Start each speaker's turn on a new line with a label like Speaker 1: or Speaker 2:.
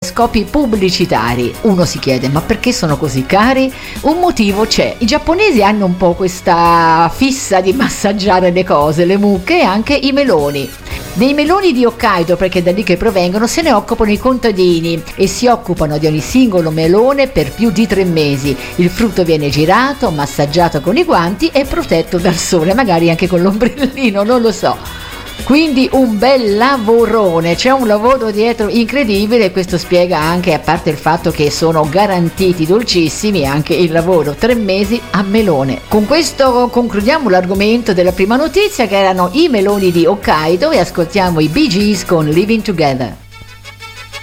Speaker 1: scopi pubblicitari. Uno si chiede: ma perché sono così cari? Un motivo c'è. I giapponesi hanno un po' questa fissa di massaggiare le cose, le mucche e anche i meloni. Nei meloni di Hokkaido, perché è da lì che provengono, se ne occupano i contadini e si occupano di ogni singolo melone per più di 3 mesi. Il frutto viene girato, massaggiato con i guanti e protetto dal sole, magari anche con l'ombrellino, non lo so. Quindi un bel lavorone, c'è un lavoro dietro incredibile, e questo spiega anche, a parte il fatto che sono garantiti dolcissimi, anche il lavoro 3 mesi a melone. Con questo concludiamo l'argomento della prima notizia, che erano i meloni di Hokkaido, e ascoltiamo i Bee Gees con Living Together.